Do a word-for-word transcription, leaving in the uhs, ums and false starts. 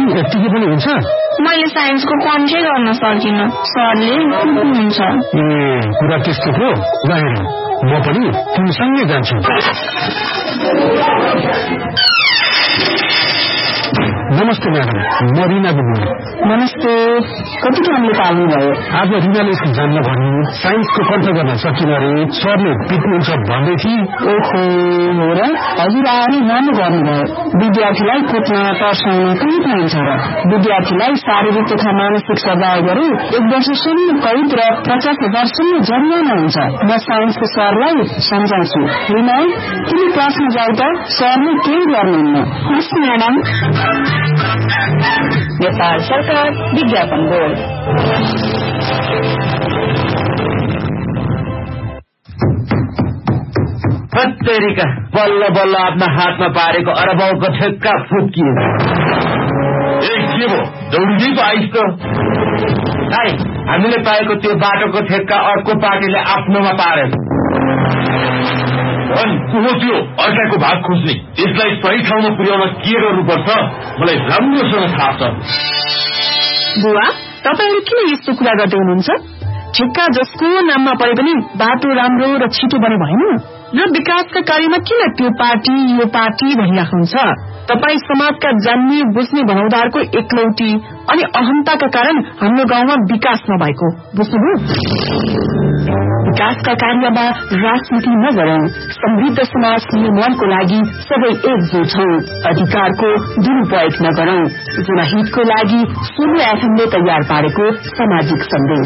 यतिकै पनि हुन्छ? मैले साइन्सको कन्ट्रै गर्न सकिनँ, सरले कुट्नुहुन्छ। ए कुरा त्यस्तो हो। गएर म पनि तिमीसँगै जान्छु। नमस्ते म्याडम, म रिना बोल्नु। नमस्ते। कति टाइमले पाल्नुभयो? आज रिनाले जान्न भन्नु, साइन्सको कन्ट्रोल गर्न सकिन अरे, सरले पिट्नुहुन्छ भन्दै थिए। ओहो हो र? हजुर आएर राम्रो गर्नुभयो। विद्यार्थीलाई कुट्न तर्साउन कहीँ पाइन्छ र? विद्यार्थीलाई शारीरिक तथा मानसिक सजाय गरी एक वर्षसम्म कैद र पचास हजारसम्म जरिवाना हुन्छ। म साइन्सको सरलाई सम्झाउँछु। रिना, तिमी क्लासमा जाऊ त, सरले केही गर्नुहुन्न। हस् म्याडम। नेपाल सरकार विज्ञापन बोर्ड। तेरिका बल्ल बल्ल आफ्ना हातमा पारेको अरबौको ठेक्का फुत्किए। ए के भो, दौडी पो आइस त। हाय, हामीले पाएको त्यो बाटोको ठेक्का अर्को पार्टीले आफ्नोमा पारेछ। को त्यो अर्काको भाग खोज्ने, यसलाई सही ठाउँमा पुर्याउन के गर्नुपर्छ मलाई राम्रोसँग थाहा छ। बुवा, तपाईहरु किन यस्तो कुरा गर्दै हुनुहुन्छ? ठेक्का जसको नाममा परे पनि बाटो राम्रो र छिटो बने भएन र विकासका कार्यमा किन त्यो पार्टी यो पार्टी भनिराख्नुहुन्छ? तपाई समाजका जान्ने बुझ्ने भनाउदारको एकलौटी अनि अहन्ताका कारण हाम्रो गाउँमा विकास नभएको बुझ्नुभयो? विकासका कार्यमा राजनीति नगरौं, समृद्ध समाज निर्माणको लागि सबै एकजुट हौं, अधिकारको दुरुपयोग नगरौं। जनहितको लागि सुन्नु एफएमले तयार पारेको सामाजिक सन्देश।